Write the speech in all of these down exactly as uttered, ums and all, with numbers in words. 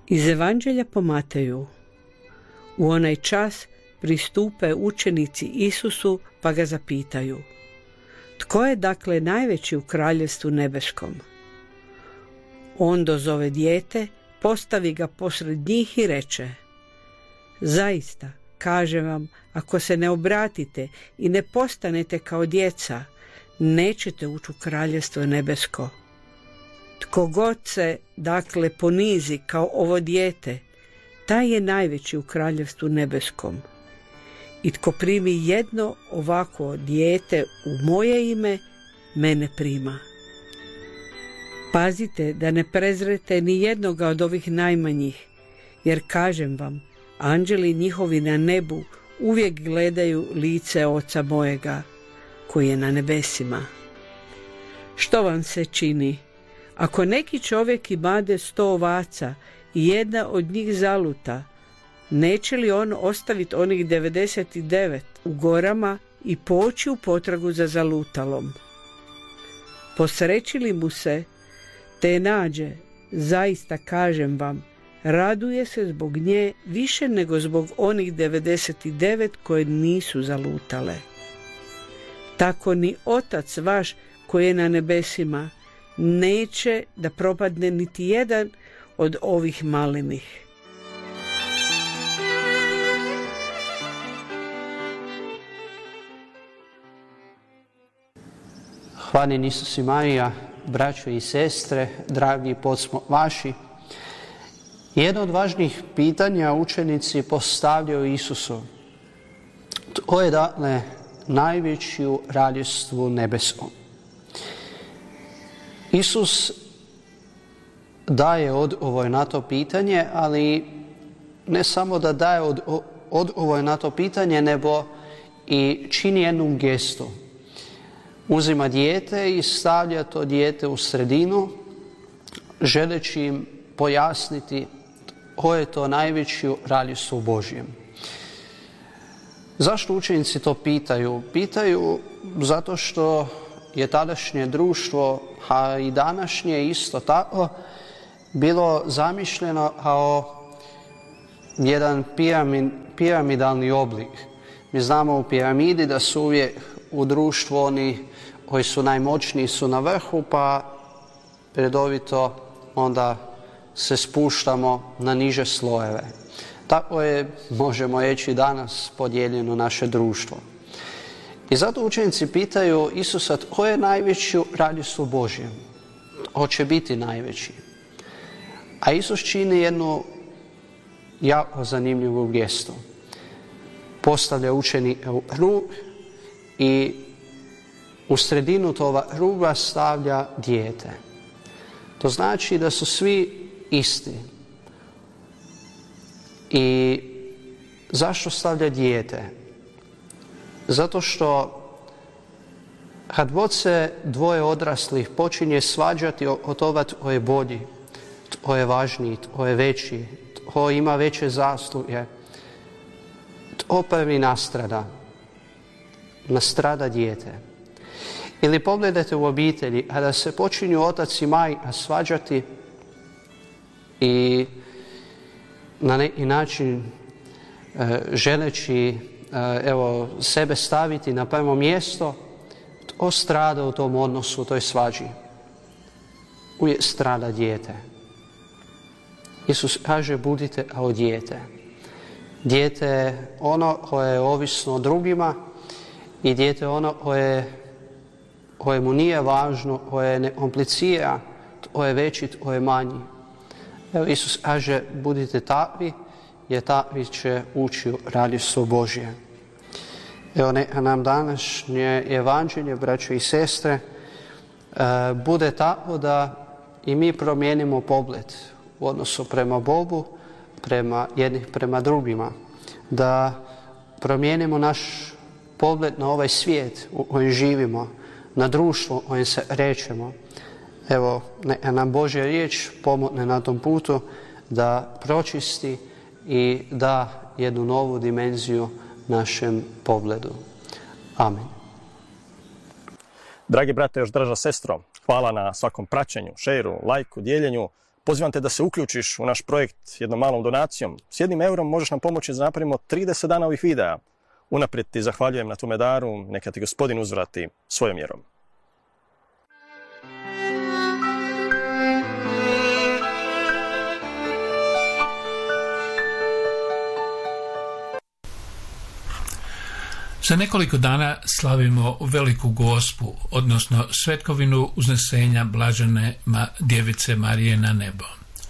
Iz Evanđelja po Mateju. U onaj čas pristupe učenici Isusu pa ga zapitaju: tko je dakle najveći u kraljevstvu nebeskom? On dozove dijete, postavi ga posred njih i reče: zaista, kažem vam, ako se ne obratite i ne postanete kao djeca, nećete ući u kraljevstvo nebesko. Tko god se, dakle, ponizi kao ovo dijete, taj je najveći u kraljevstvu nebeskom. I tko primi jedno ovako dijete u moje ime, mene prima. Pazite da ne prezrete ni jednoga od ovih najmanjih, jer kažem vam, anđeli njihovi na nebu uvijek gledaju lice Oca mojega, koji je na nebesima. Što vam se čini? Ako neki čovjek imade sto ovaca i jedna od njih zaluta, neće li on ostaviti onih devedeset devet u gorama i poći u potragu za zalutalom? Posreći li mu se, te nađe, zaista kažem vam, raduje se zbog nje više nego zbog onih devedeset devet koje nisu zalutale. Tako ni Otac vaš koji je na nebesima neće da propadne niti jedan od ovih malenih. Hvaljen Isus i Marija, braćo i sestre, dragi podsmo vaši. Jedno od važnijih pitanja učenici postavljaju Isusu. To je dakle najveći u kraljevstvu nebeskom. Isus daje odgovor na to pitanje, ali ne samo da daje od, odgovor na to pitanje, nego i čini jednu gestu. Uzima dijete i stavlja to dijete u sredinu, želeći im pojasniti ko je to najveći u kraljevstvu Božjem. Zašto učenici to pitaju? Pitaju zato što je tadašnje društvo, a i današnje isto tako, bilo zamišljeno kao jedan piramid, piramidalni oblik. Mi znamo u piramidi da su uvijek u društvu oni koji su najmoćniji su na vrhu, pa redovito onda se spuštamo na niže slojeve. Tako je, možemo reći, danas podijeljeno naše društvo. I zato učenici pitaju Isusa tko je najveći u kraljevstvu Božjem? Hoće biti najveći. A Isus čini jednu jako zanimljivu gestu. Postavlja učenike u krug i u sredinu toga kruga stavlja dijete. To znači da su svi isti. I zašto stavlja dijete? Zato što kad god se dvoje odraslih počinje svađati o toga tko je bolji, tko je važniji, tko je veći, tko ima veće zasluge, tko prvi nastrada? Nastrada dijete. Ili pogledajte u obitelji, kada se počinju otac i majka svađati i na neki način e, želeći e, evo, sebe staviti na prvo mjesto, tko strada u tom odnosu, u toj svađi? Uvijek strada dijete. Isus kaže budite kao dijete. Dijete je ono koje je ovisno o drugima i dijete je ono koje, koje mu nije važno, koje ne komplicira, tko je veći, tko je manji. Evo, Isus kaže budite takvi, jer takvi će ući u kraljevstvo Božje. Evo, neka nam današnje evanđelje, braćo i sestre, bude tako da i mi promijenimo pogled u odnosu prema Bogu, prema jednih prema drugima. Da promijenimo naš pogled na ovaj svijet u kojem živimo, na društvo u kojem se krećemo. Evo, neka nam Božja riječ pomogne na tom putu da pročisti i da jednu novu dimenziju našem pogledu. Amen. Dragi brate, još draža sestro, hvala na svakom praćenju, šeru, lajku, dijeljenju. Pozivam te da se uključiš u naš projekt jednom malom donacijom. S jednim eurom možeš nam pomoći da napravimo trideset dana ovih videa. Unaprijed ti zahvaljujem na tome daru, neka ti Gospodin uzvrati svojom mjerom. Za nekoliko dana slavimo Veliku Gospu, odnosno svetkovinu uznesenja blažene Djevice Marije na nebo.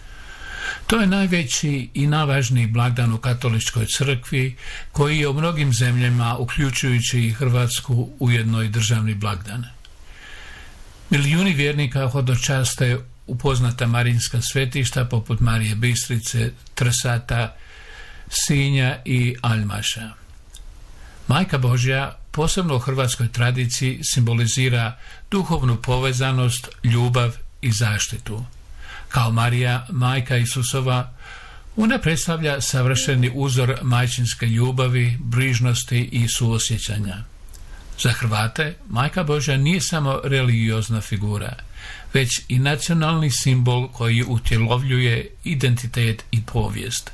To je najveći i najvažniji blagdan u katoličkoj crkvi, koji je u mnogim zemljama, uključujući i Hrvatsku, ujedno i državni blagdan. Milijuni vjernika hodočaste upoznata marinska svetišta poput Marije Bistrice, Trsata, Sinja i Aljmaša. Majka Božja, posebno u hrvatskoj tradiciji, simbolizira duhovnu povezanost, ljubav i zaštitu. Kao Marija, majka Isusova, ona predstavlja savršeni uzor majčinske ljubavi, brižnosti i suosjećanja. Za Hrvate, Majka Božja nije samo religiozna figura, već i nacionalni simbol koji utjelovljuje identitet i povijest.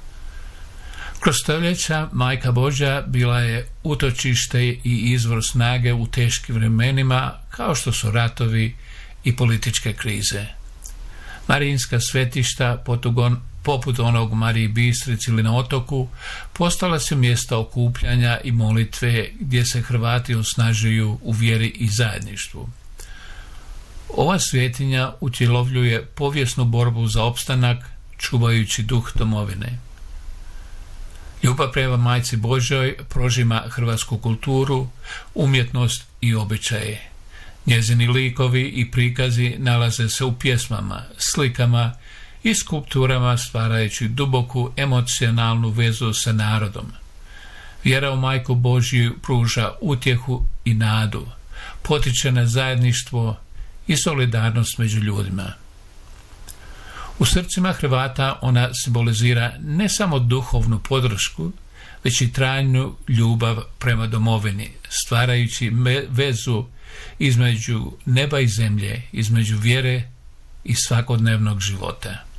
Kroz stoljeća Majka Božja bila je utočište i izvor snage u teškim vremenima, kao što su ratovi i političke krize. Marijinska svetišta, poput onog Mariji Bistrici ili na otoku, postala su mjesta okupljanja i molitve gdje se Hrvati osnažuju u vjeri i zajedništvu. Ova svetinja utjelovljuje povijesnu borbu za opstanak, čuvajući duh domovine. Ljubav prema Majci Božjoj prožima hrvatsku kulturu, umjetnost i običaje. Njezini likovi i prikazi nalaze se u pjesmama, slikama i skulpturama, stvarajući duboku emocionalnu vezu sa narodom. Vjera u Majku Božju pruža utjehu i nadu, potiče na zajedništvo i solidarnost među ljudima. U srcima Hrvata ona simbolizira ne samo duhovnu podršku, već i trajnu ljubav prema domovini, stvarajući vezu između neba i zemlje, između vjere i svakodnevnog života.